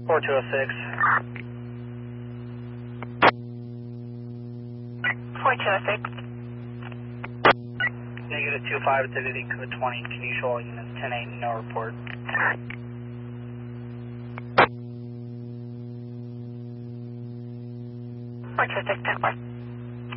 4206. 4206. Negative 25 at visiting code 20. Can you show all units 10-8, no report. Four two six 10-4.